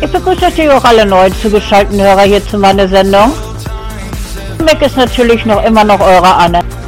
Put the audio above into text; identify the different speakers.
Speaker 1: Ich begrüße natürlich auch alle neuen zugeschalteten Hörer hier zu meiner Sendung. Weg ist natürlich noch immer noch eure Anne.